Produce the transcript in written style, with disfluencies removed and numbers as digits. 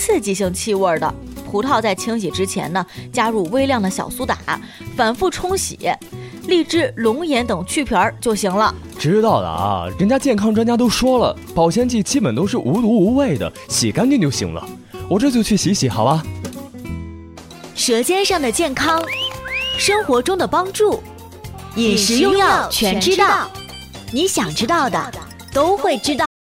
刺激性气味的。葡萄在清洗之前呢，加入微量的小苏打，反复冲洗，荔枝、龙眼等去皮就行了。 知道了啊，人家健康专家都说了，保鲜剂基本都是无毒无味的，洗干净就行了。我这就去洗洗，好吧？ 舌尖上的健康，生活中的帮助，饮食用药全知道，你想知道的都会知道。